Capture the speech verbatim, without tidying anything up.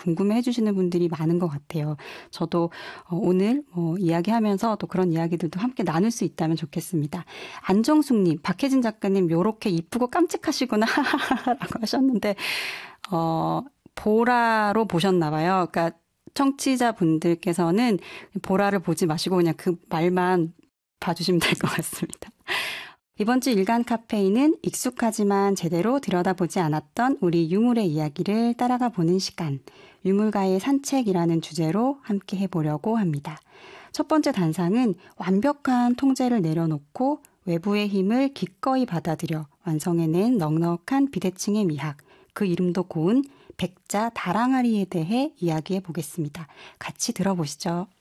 궁금해 해주시는 분들이 많은 것 같아요. 저도 오늘 뭐 이야기하면서 또 그런 이야기들도 함께 나눌 수 있다면 좋겠습니다. 안정숙님, 박혜진 작가님 요렇게 이쁘고 깜찍하시구나 라고 하셨는데 어, 보라로 보셨나 봐요. 그러니까 청취자분들께서는 보라를 보지 마시고 그냥 그 말만 봐주시면 될 것 같습니다. 이번 주 일간 카페인은 익숙하지만 제대로 들여다보지 않았던 우리 유물의 이야기를 따라가 보는 시간, 유물가의 산책이라는 주제로 함께 해보려고 합니다. 첫 번째 단상은 완벽한 통제를 내려놓고 외부의 힘을 기꺼이 받아들여 완성해낸 넉넉한 비대칭의 미학, 그 이름도 고운 백자 다랑아리에 대해 이야기해 보겠습니다. 같이 들어보시죠.